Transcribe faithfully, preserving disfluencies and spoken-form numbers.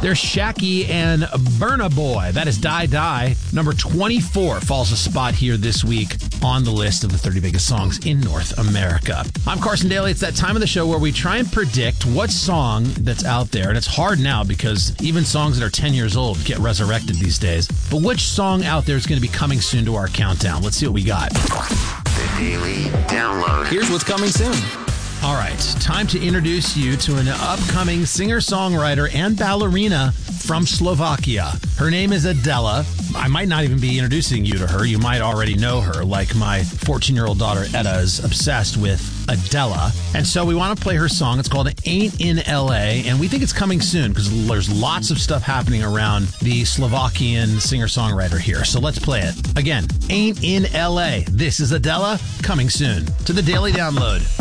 There's Shaggy and Burna Boy. That is Die Die. Number twenty-four falls a spot here this week on the list of the thirty biggest songs in North America. I'm Carson Daly. It's that time of the show where we try and predict what song that's out there. And it's hard now because even songs that are ten years old get resurrected these days. But which song out there is going to be coming soon to our countdown? Let's see what we got. The Daily Download. Here's what's coming soon. All right, time to introduce you to an upcoming singer-songwriter and ballerina from Slovakia. Her name is Adela. I might not even be introducing you to her. You might already know her, like my fourteen-year-old daughter Etta is obsessed with Adela. And so we want to play her song. It's called Ain't in L A, and we think it's coming soon because there's lots of stuff happening around the Slovakian singer-songwriter here. So let's play it. Again, Ain't in L A. This is Adela, coming soon to the Daily Download.